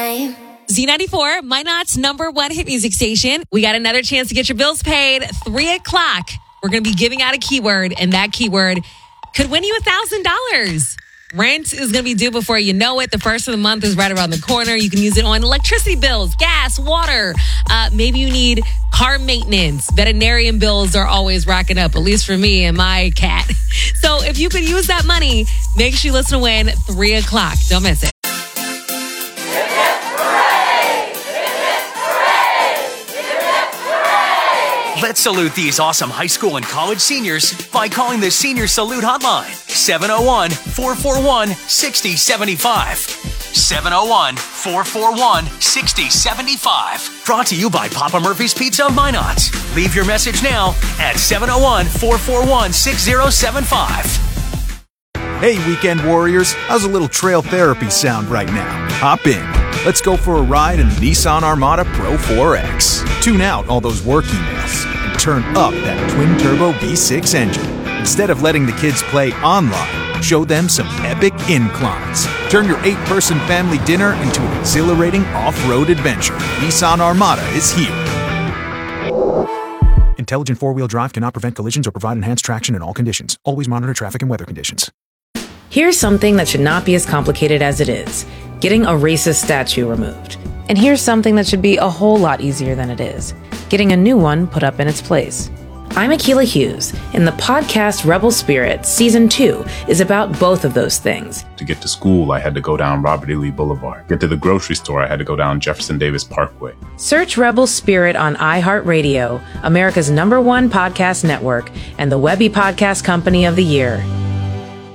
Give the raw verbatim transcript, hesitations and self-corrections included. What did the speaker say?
time. Z ninety-four, Minot's number one hit music station. We got another chance to get your bills paid. Three o'clock. We're going to be giving out a keyword, and that keyword could win you a thousand dollars. Rent is going to be due before you know it. The first of the month is right around the corner. You can use it on electricity bills, gas, water. Uh, maybe you need car maintenance. Veterinarian bills are always racking up, at least for me and my cat. So if you could use that money, make sure you listen to win three o'clock. Don't miss it. Let's salute these awesome high school and college seniors by calling the Senior Salute Hotline, seven oh one, four four one, six oh seven five. seven oh one, four four one, six oh seven five. Brought to you by Papa Murphy's Pizza of Minot. Leave your message now at seven oh one, four four one, six oh seven five. Hey, weekend warriors, how's a little trail therapy sound right now? Hop in. Let's go for a ride in the Nissan Armada Pro four X. Tune out all those work emails and turn up that twin-turbo V six engine. Instead of letting the kids play online, show them some epic inclines. Turn your eight-person family dinner into an exhilarating off-road adventure. Nissan Armada is here. Intelligent four-wheel drive cannot prevent collisions or provide enhanced traction in all conditions. Always monitor traffic and weather conditions. Here's something that should not be as complicated as it is. Getting a racist statue removed. And here's something that should be a whole lot easier than it is. Getting a new one put up in its place. I'm Akilah Hughes, and the podcast Rebel Spirit Season two is about both of those things. To get to school, I had to go down Robert E. Lee Boulevard. Get to the grocery store, I had to go down Jefferson Davis Parkway. Search Rebel Spirit on iHeartRadio, America's number one podcast network, and the Webby Podcast Company of the Year.